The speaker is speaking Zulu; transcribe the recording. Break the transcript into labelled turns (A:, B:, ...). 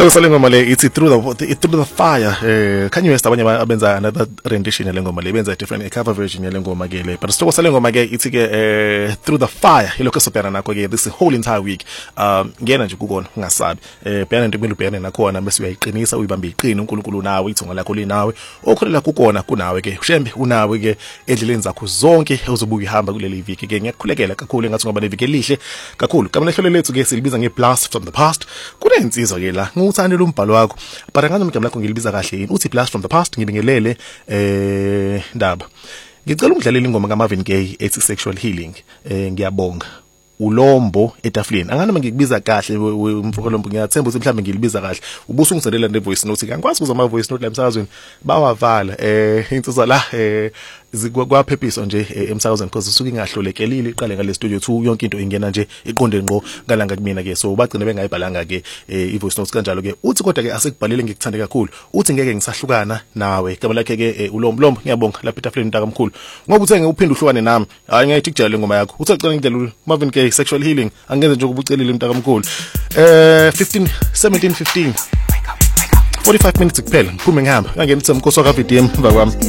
A: Isihloko sale ngoma le ithi through the fire. Kanye West abanye abenza another rendition yale ngoma le benza different cover version yale ngoma ke le. But isihloko sale ngoma ke ithi ke through the fire ilokho sobhekana nakho ke this whole entire week. Ngena nje kukona ungasabi. Bhekana into kumele ubhekane nakhona bese uyayiqinisa uyibambe iqini uNkulunkulu nawe ithunga lakho linawe. Okholela kukona kunawe ke. Ushembe unawe ke endleleni zakho zonke ozobuka ihamba kuleli viki ke. Ngiyakukhulekela kakhulu ngathi ngoba neviki elihle kakhulu. Kamela hlelo lethu ke silibiza ngeblast from the past. Kunensizwa ke la nguthandela umbhalo wakho but angani igama lakho ngilibiza kahle yini uthi blast from the past ngibingelele ndaba ngicela ungidlalele ingoma kaMarvin Gaye ethi sexual healing ngiyabonga ulombo etafuleni angani ngikubiza kahle umfokolombo ngiyathemba ukuthi mhlambe ngilibiza kahle ubuso ungiselela ne voice note ngikwazi kuza ama voice note la emsakazweni bawavala insizwa la zikwaphephisa nje emsakazweni because usuke ingahlolekelile iqale ngale studio 2 yonke into ingena nje iqonde ngqo ngalanga kumina ke so bagcina bengayibhalanga ke i voice notes kanjalo ke uthi kodwa ke asekubhalile ngikuthande kakhulu uthi ngeke ngisahlukana nawe igama lakhe ke ulombo ngiyabonga lapha etafuleni ntakaMkhulu ngoba uthe ngeuphinde uhlukane nami hayi ngayithi kujayele ngoma yakho uthi acela ngidlala Marvin Gaye sexual healing angenze nje ukubucelile ntakaMkhulu 17:15 45 minutes kuphela ngiphume ngihamba ngangena uThemkhosi ka VDM emva kwami